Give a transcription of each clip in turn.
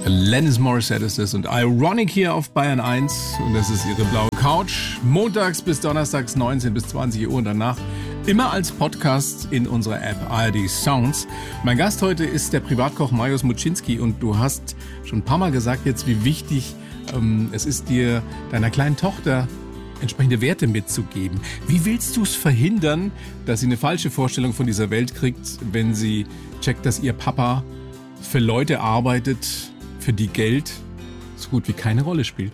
Alanis Morissette ist es und Ironic hier auf Bayern 1 und das ist ihre blaue Couch. Montags bis donnerstags 19 bis 20 Uhr und danach immer als Podcast in unserer App ARD Sounds. Mein Gast heute ist der Privatkoch Mariusz Muczynski und du hast schon ein paar Mal gesagt jetzt, wie wichtig es ist, dir deiner kleinen Tochter entsprechende Werte mitzugeben. Wie willst du es verhindern, dass sie eine falsche Vorstellung von dieser Welt kriegt, wenn sie checkt, dass ihr Papa für Leute arbeitet, für die Geld so gut wie keine Rolle spielt?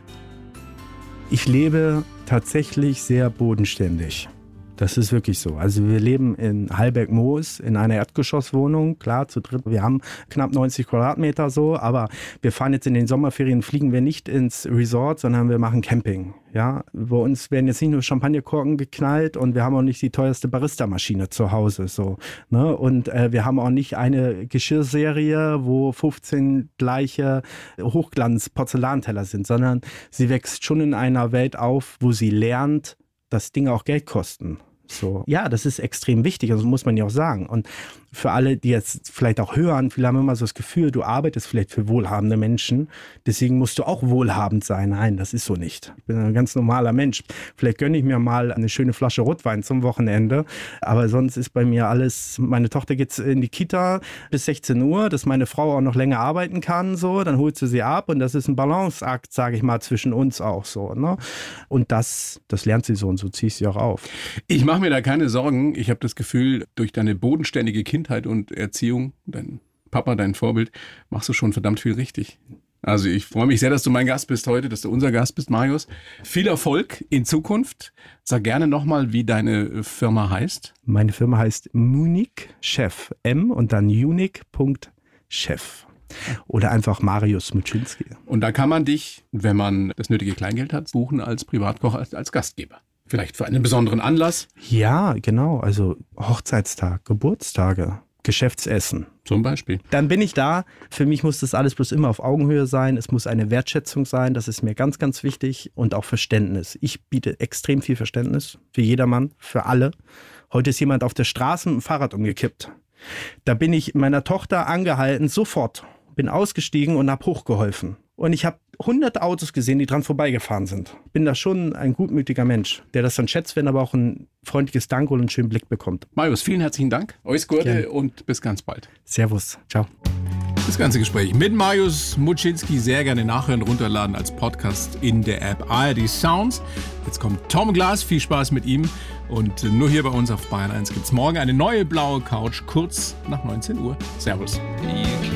Ich lebe tatsächlich sehr bodenständig. Das ist wirklich so. Also wir leben in Hallberg-Moos in einer Erdgeschosswohnung, klar, zu dritt. Wir haben knapp 90 Quadratmeter so, aber wir fahren jetzt in den Sommerferien, fliegen wir nicht ins Resort, sondern wir machen Camping. Ja, bei uns werden jetzt nicht nur Champagnerkorken geknallt und wir haben auch nicht die teuerste Barista-Maschine zu Hause. So, ne? Und wir haben auch nicht eine Geschirrserie, wo 15 gleiche Hochglanz-Porzellanteller sind, sondern sie wächst schon in einer Welt auf, wo sie lernt, dass Dinge auch Geld kosten. So. Ja, das ist extrem wichtig, also muss man ja auch sagen. Und für alle, die jetzt vielleicht auch hören, viele haben immer so das Gefühl, du arbeitest vielleicht für wohlhabende Menschen, deswegen musst du auch wohlhabend sein. Nein, das ist so nicht. Ich bin ein ganz normaler Mensch. Vielleicht gönne ich mir mal eine schöne Flasche Rotwein zum Wochenende, aber sonst ist bei mir alles, meine Tochter geht in die Kita bis 16 Uhr, dass meine Frau auch noch länger arbeiten kann, so, dann holt sie ab und das ist ein Balanceakt, sage ich mal, zwischen uns auch so. Ne? Und das lernt sie so und so ziehe ich sie auch auf. Ich mache mir da keine Sorgen. Ich habe das Gefühl, durch deine bodenständige Kindheit und Erziehung, dein Papa, dein Vorbild, machst du schon verdammt viel richtig. Also ich freue mich sehr, dass du mein Gast bist heute, dass du unser Gast bist, Mariusz. Viel Erfolg in Zukunft. Sag gerne nochmal, wie deine Firma heißt. Meine Firma heißt Munich Chef. M und dann unique.chef. Oder einfach Mariusz Muczynski. Und da kann man dich, wenn man das nötige Kleingeld hat, buchen als Privatkoch, als Gastgeber. Vielleicht für einen besonderen Anlass? Ja, genau. Also Hochzeitstag, Geburtstage, Geschäftsessen. Zum Beispiel. Dann bin ich da. Für mich muss das alles bloß immer auf Augenhöhe sein. Es muss eine Wertschätzung sein. Das ist mir ganz, ganz wichtig. Und auch Verständnis. Ich biete extrem viel Verständnis für jedermann, für alle. Heute ist jemand auf der Straße mit dem Fahrrad umgekippt. Da bin ich meiner Tochter angehalten, sofort. Bin ausgestiegen und habe hochgeholfen. Und ich habe 100 Autos gesehen, die dran vorbeigefahren sind. Bin da schon ein gutmütiger Mensch, der das dann schätzt, wenn aber auch ein freundliches Dank und einen schönen Blick bekommt. Mariusz, vielen herzlichen Dank. Alles Gute und bis ganz bald. Servus. Ciao. Das ganze Gespräch mit Mariusz Muczynski sehr gerne nachhören, runterladen als Podcast in der App ARD Sounds. Jetzt kommt Tom Glas, viel Spaß mit ihm. Und nur hier bei uns auf Bayern 1 gibt es morgen eine neue blaue Couch, kurz nach 19 Uhr. Servus.